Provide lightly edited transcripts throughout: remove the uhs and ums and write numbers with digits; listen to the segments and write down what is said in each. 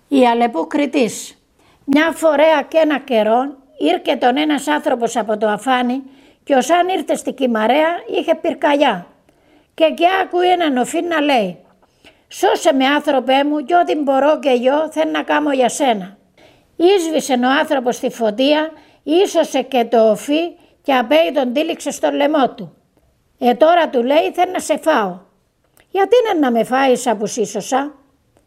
Η Αλεπού Κρητής. Μια φορέα και ένα καιρό ήρθε τον ένας άνθρωπος από το αφάνι και όσαν ήρθε στη Κυμαρέα είχε πυρκαγιά και άκουε έναν οφή να λέει «Σώσε με άνθρωπέ μου και ό,τι μπορώ και εγώ θέλω να κάνω για σένα». Ίσβησε ο άνθρωπος στη φωτία, ίσωσε και το οφή και απέει τον τύλιξε στο λαιμό του. Τώρα του λέει θέλω να σε φάω. Γιατί είναι να με φάεις που σύσωσα?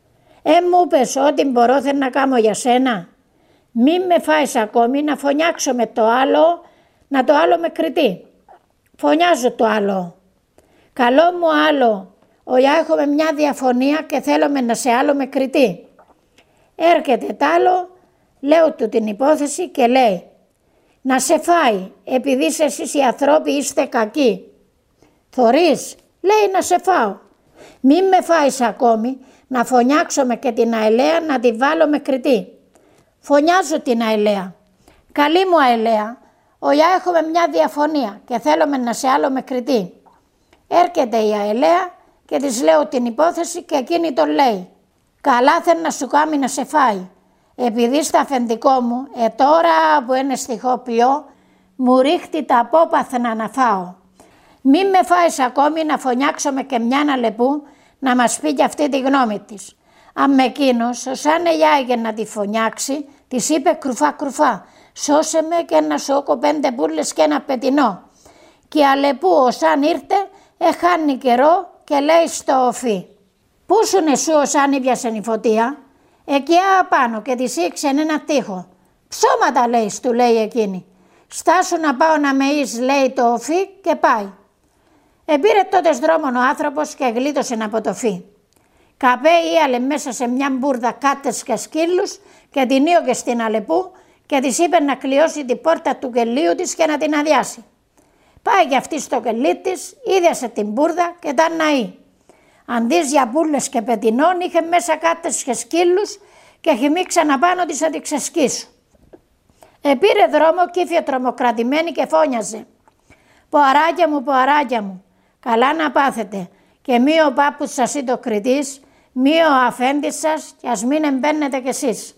Μου πες ό,τι μπορώ θέλω να κάνω για σένα. Μην με φάεις ακόμη να φωνιάξω με το άλλο, να το άλλο με κριτεί. Φωνιάζω το άλλο. Καλό μου άλλο, οιά έχουμε μια διαφωνία και θέλουμε να σε άλλο με κριτεί. Έρχεται τ' άλλο, λέω του την υπόθεση και λέει να σε φάει επειδή εσείς οι ανθρώποι είστε κακοί. Θωρείς, λέει να σε φάω. Μην με φάεις ακόμη, να φωνιάξω και την Αελαία να τη βάλω με κριτή. Φωνιάζω την Αελαία. Καλή μου Αελαία, οιά έχουμε μια διαφωνία και θέλουμε να σε άλλο με κριτή. Έρχεται η Αελαία και της λέω την υπόθεση και εκείνη τον λέει καλά θέλει να σου κάνει να σε φάει. Επειδή στα αφεντικό μου, τώρα που είναι στιχοποιώ, μου ρίχτει τα απόπαθνα να φάω. Μην με φάεις ακόμη να φωνιάξω και μια Αλεπού να μας πει και αυτή τη γνώμη της. Αν εκείνος, σαν εγιάγε να τη φωνιάξει, της είπε κρουφά κρουφά, σώσε με και να σώκω 5 μπουρλες και ένα πετινό. Και η Αλεπού όσαν ήρθε, χάνει καιρό και λέει στο οφή. Πού σουν εσύ όσαν ήπιασεν η φωτία? Εκεί απάνω και της ήξεν ένα τοίχο. Ψώματα λέει, του λέει εκείνη. Στάσου να πάω να με εις, λέει το οφή και πάει. Επήρε τότε δρόμον ο άνθρωπος και γλίτωσε από το φύ. Καπέ ίαλε μέσα σε μια μπουρδα κάτες και σκύλους και την ήωγε στην Αλεπού και της είπε να κλειώσει την πόρτα του κελίου της και να την αδειάσει. Πάει και αυτή στο κελί της, ίδιασε την μπουρδα και ήταν ναή. Αντί για μπουρλες και πετινών είχε μέσα κάτες και σκύλους και χυμίξαν απάνω της να τη ξεσκίσουν. Επήρε δρόμο και ήρθε τρομοκρατημένη και φώνιαζε. Ποαράκια μου, καλά να πάθετε και μη ο πάπους σας ή το κριτής, μη ο αφέντης σας και ας μην εμπαίνετε κι εσείς.